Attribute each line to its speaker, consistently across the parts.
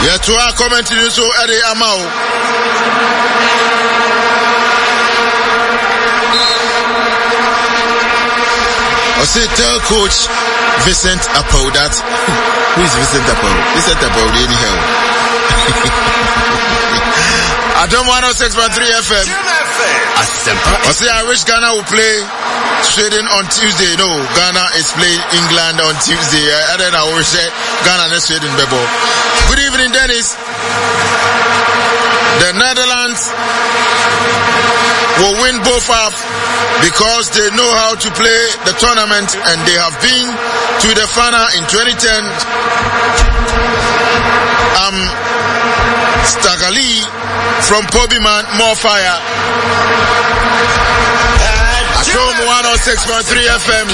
Speaker 1: Yeah, to our commentary so Eddie Amao. I say tell coach Vincent Apau that. Who is Vincent Apau? Vincent Apau, anyhow. I don't want 106.3 FM. I say I wish Ghana will play Sweden on Tuesday. No, Ghana is playing England on Tuesday. And then I will say Ghana and Sweden, Bebo. Good evening, Dennis. The Netherlands will win both half because they know how to play the tournament and they have been to the final in 2010. Stagali from Pobiman, more fire. At home 106.3 FM.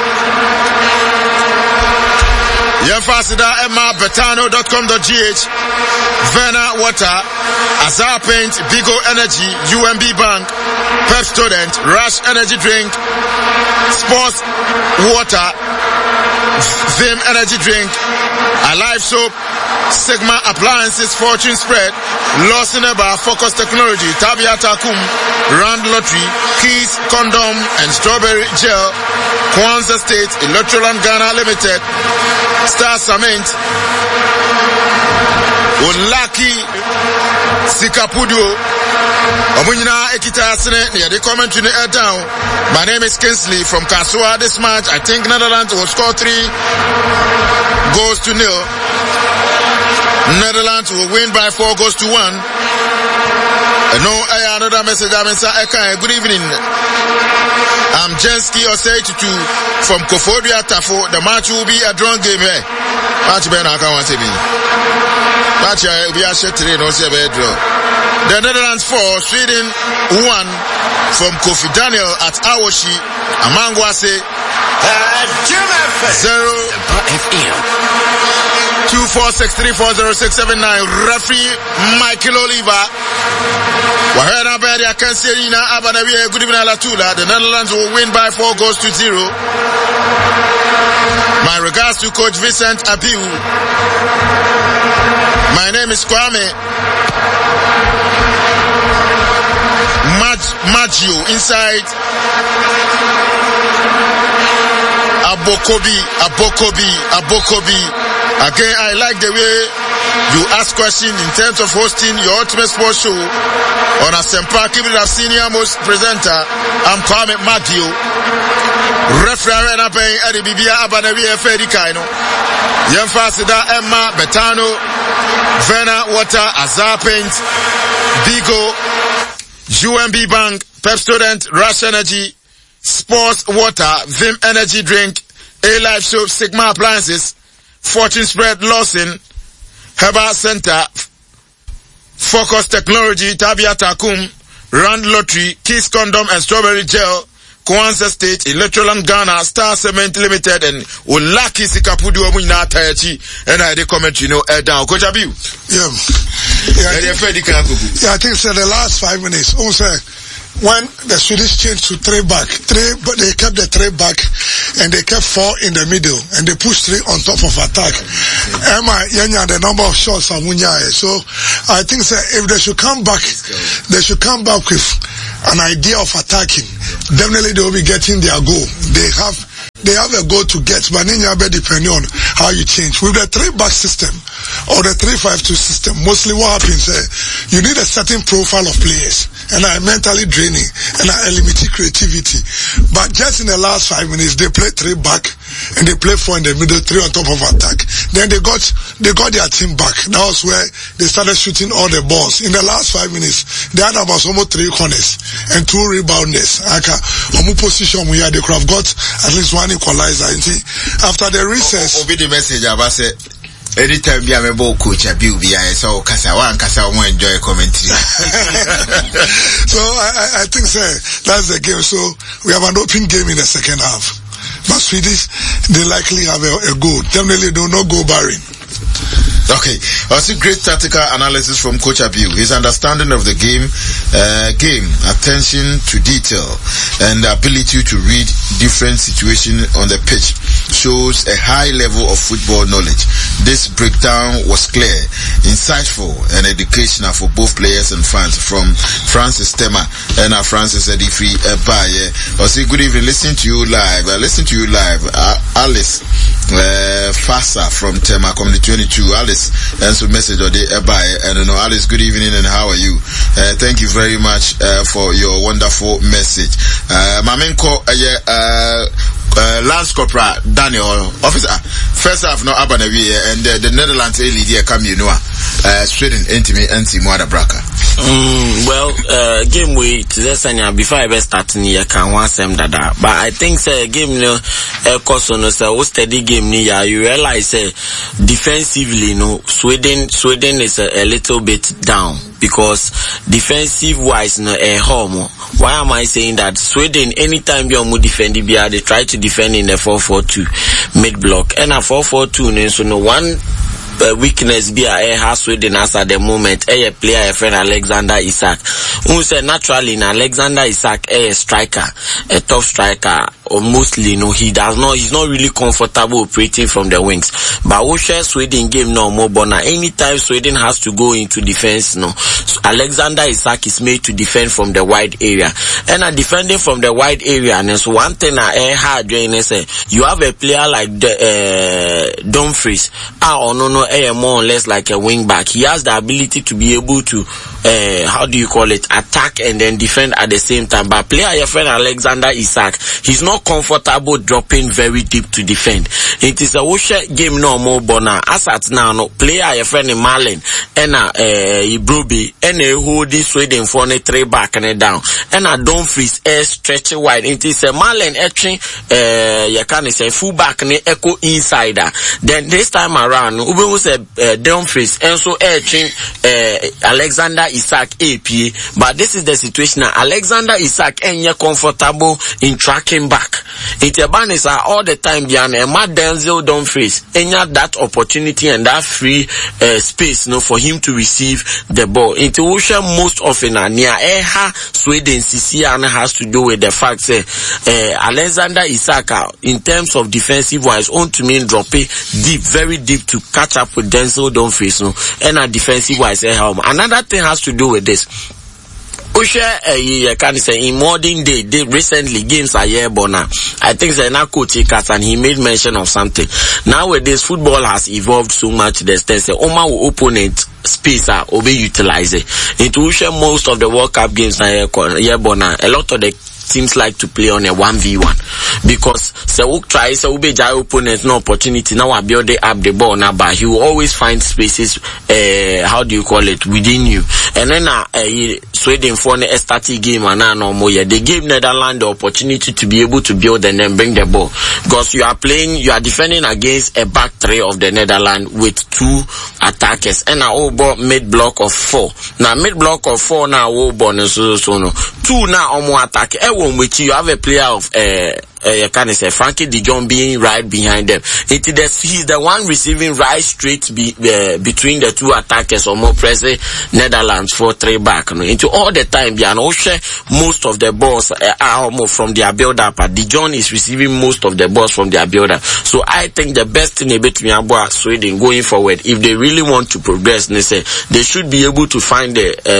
Speaker 1: Yemfasida Emma Betano.com.gh. Verna Water, Azar Paint, Bigo Energy, UMB Bank, Pep Student, Rush Energy Drink, Sports Water, Vim Energy Drink, Alive Soap, Sigma Appliances, Fortune Spread, Lawson Eba, Focus Technology, Tabia Takum, Rand Lottery, Keys, Condom, and Strawberry Gel, Kwanzaa State, Electroland Ghana Limited, Star Cement, Olaki, Sikapudio, Omunyina Ekita Asene, near the commentary down. My name is Kinsley from Kasua. This match, I think Netherlands will score 3 goals to 0. Netherlands will win by 4 goals to 1. No, another message. Good evening. I'm Jensky Osei-Tutu from Kofodia Tafo. The match will be a drawn game here. Match Ben Akawan TV. Match will be a short today, no see a draw. The Netherlands 4, Sweden 1 from Kofi Daniel at Awoshi. Amangwase 0. 246340679. Referee Michael Oliver. Wahera Beri Akanserina Abanawi. Good evening, Alatula. The Netherlands will win by 4 goals to 0. My regards to Coach Vincent Abiu. My name is Kwame Maggio inside Abokobi. Again, I like the way you ask questions in terms of hosting your ultimate sports show on Asempa. Keep it a senior most presenter. I'm Kwame Maggio. Referee and Eddie Bibia Abanawi Fedi Kaino. Yemfasida Emma Betano, Verna Water, Azar Paint, Bigo, UMB Bank, Pep Student, Rush Energy, Sports Water, Vim Energy Drink, A-Life Soap, Sigma Appliances, Fortune Spread, Lawson, Herbal Center, Focus Technology, Tabia Takum, Rand Lottery, Kiss Condom and Strawberry Gel, Kwanzaa State, Electroland Ghana, Star Cement Limited, and Olaki Sikapudu Omuna Tayachi, and I comment, down. Coach Abiu.
Speaker 2: I think so the last 5 minutes, also, when the Swedish changed to 3 back, but they kept the 3 back, and they kept 4 in the middle, and they pushed 3 on top of attack. Emma, the number of shots are Munyae. So, I think so if they should come back, with an idea of attacking. Definitely they will be getting their goal. They have a goal to get, but depending on how you change. With the 3-back system or the 3-5-2 system, mostly what happens, you need a certain profile of players, and mentally draining, and limited creativity. But just in the last 5 minutes, they play 3 back, and they play 4 in the middle, 3 on top of attack. Then they got their team back. That was where they started shooting all the balls. In the last 5 minutes, they had about almost 3 corners and 2 rebounders. Position we had, they could have got at least 1 equalizer. After the recess,
Speaker 1: the message about it. Anytime we have a ball coach, I saw Kasawa and Kasawa enjoy commentary.
Speaker 2: So I think that's the game. So we have an open game in the second half. But Swedish, they likely have a goal. Definitely do not go barren.
Speaker 1: Okay, I see great tactical analysis from Coach Abiu. His understanding of the game, attention to detail, and the ability to read different situations on the pitch shows a high level of football knowledge. This breakdown was clear, insightful, and educational for both players and fans. From Francis Tema and Francis Edifri Ebaye. I say good evening, listen to you live. Alice Fasa from Tema Community 22. Alice, and so message or the Ebaye. And Alice, good evening and how are you? Thank you very much for your wonderful message. Mamenko Lance Corporal Daniel officer first half no Abanawi and the Netherlands lead here come Sweden anti-Mwada Braka.
Speaker 3: Game we today before I ever start I can want some dada, but I think say game no course no say steady game ni you realize defensively Sweden is a little bit down because defensive wise home. Why am I saying that? Sweden anytime they defend they try to defend in the 4-4-2 mid block and a 4-4-2 so no one weakness be has Sweden as at the moment a player a friend Alexander Isak who said naturally in Alexander Isak a striker, a top striker, or mostly he's not really comfortable operating from the wings, but we share Sweden game no more but anytime Sweden has to go into defense so Alexander Isak is made to defend from the wide area and defending from the wide area and so one thing hard doing is you have a player like Dumfries more or less like a wing back. He has the ability to be able to attack and then defend at the same time. But player your friend Alexander Isak, he's not comfortable dropping very deep to defend. It is a Woshe game no more bona. As at now, no player your friend Marlon and Ibrobi and holding Sweden for a 3 back and down. And Dumfries stretch wide. It is a Marlon etching you can say full back and echo insider. Then this time around Ube was Dumfries and so etching Alexander Isak AP, but this is the situation now. Alexander Isak ain't comfortable in tracking back. Itebanis are all the time behind Denzel Dumfries ain't that opportunity and that free space for him to receive the ball. Into most often near Sweden CCN has to do with the fact that Alexander Isak in terms of defensive wise on to mean drop it deep, very deep to catch up with Denzel Dumfries and a defensive wise another thing has to do with this. Can say in modern day, recently games are here, but now I think Zena coach and he made mention of something. Nowadays, football has evolved so much to the extent that opponent space are utilized. Into most of the World Cup games here, but now a lot of the teams like to play on a 1v1 because try opponent no opportunity now I build up the ball now, but he will always find spaces within you. And then Sweden for a static game and no more. They gave Netherlands the opportunity to be able to build and then bring the ball because you are defending against a back 3 of the Netherlands with 2 attackers and a mid block of 4. Now mid block of 4 now 2 now more attack. Which you have a player of Frankie de Jong being right behind them. He's the one receiving right straight between the 2 attackers or more pressing Netherlands for 3 back. Into all the time, most of the balls are from their build-up. De Jong is receiving most of the balls from their build-up. So I think the best thing about Sweden going forward, if they really want to progress, they should be able to find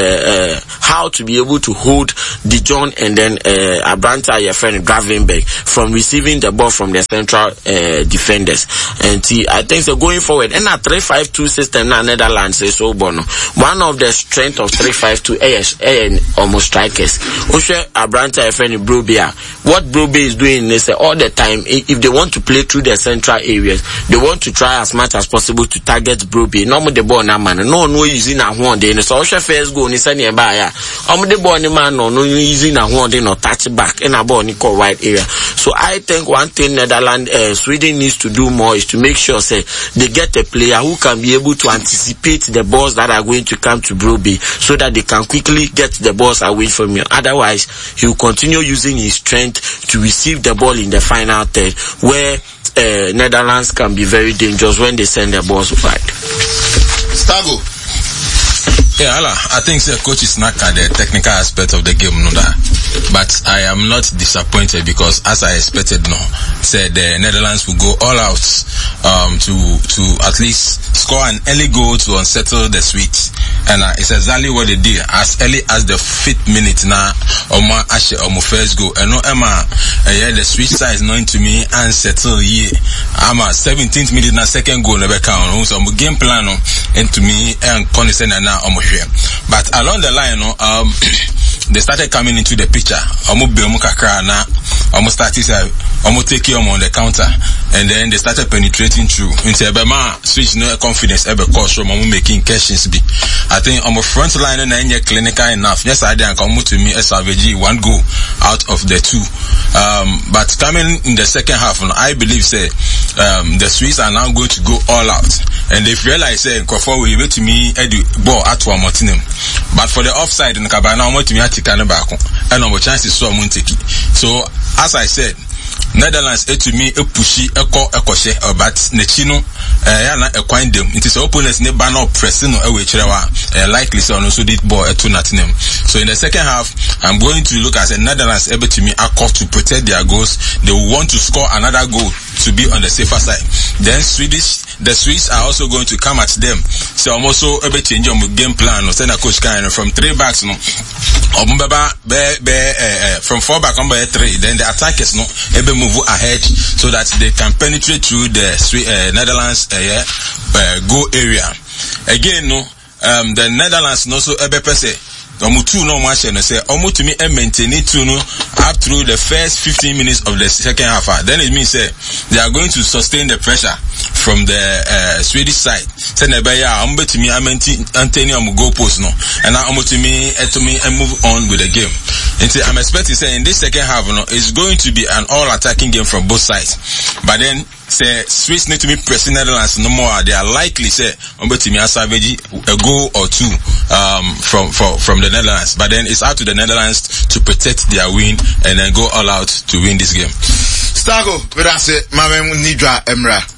Speaker 3: how to be able to hold De Jong and then Abranta, your friend Gravenberg, from receiving the ball from the central defenders. And I think so going forward, and a 3-5-2 system now Netherlands is so bono. One of the strength of 3-5-2 and almost strikers. Oshe Abranta, your friend Brobia. What Brobia is doing is all the time, if they want to play through the central areas, they want to try as much as possible to target Brobia. No more the ball na man. No using a one day. So Oshe first go ni send nearby. The ball ni man no using a one day no touch back in a ball ni call wide area. So I think one thing Sweden needs to do more is to make sure they get a player who can be able to anticipate the balls that are going to come to Broby so that they can quickly get the balls away from you. Otherwise, he will continue using his strength to receive the ball in the final third where Netherlands can be very dangerous when they send the balls wide.
Speaker 1: Stago.
Speaker 4: Yeah, I think the coach is not at the technical aspect of the game. but I am not disappointed because as I expected, said the Netherlands will go all out to at least score an early goal to unsettle the Swedes, and it's exactly what they did. As early as the 5th minute now, Oma Ashe Omo first goal, and no Emma, the Swedes side is known to me unsettle ye. I'm 17th minute na second goal never count. So game plan and to me and Conison and now Omo here. But along the line, they started coming into the picture. Omo be Omo kakra na Omo started Omo take you on the counter, and then they started penetrating through. Into Ebema switch no confidence ever cause from Omo making questions be. I think Omo front line and then clinical enough. Yes, I didn't come to me as Savage 1 goal out of the 2. But coming in the second half, I believe the Swedes are now going to go all out, and they've realized Crawford will wait to me edu ball at one Martinum. But for the offside in the Cabana, I'm to me at Tikanabako, and I'm chances so Muntiki. So as I said, Netherlands to me a pushy a koshe but Nechino yana a coin them. It is opponents ne banner pressing away likely so also did ball at 2-0. So in the second half, I'm going to look at the Netherlands able to me accord to protect their goals. They will want to score another goal to be on the safer side. Then the Swedes are also going to come at them. So I'm also able to change your game plan. Send a coach kind from 3 backs from 4 back on by 3. Then the attackers able move ahead so that they can penetrate through the Netherlands goal area. Again, the Netherlands also able per se. Omutu no match and say Omutu me maintain it up through the first 15 minutes of the second half. Then it means they are going to sustain the pressure from the Swedish side. Send a bear to me Anthony goal post and now to me and move on with the game. And I'm expecting in this second half it's going to be an all attacking game from both sides. But then Swiss need to be pressing Netherlands no more. They are likely to me Savage a goal or 2 from the Netherlands. But then it's up to the Netherlands to protect their win and then go all out to win this game.
Speaker 1: Stago, we say Mame Nidra Emra.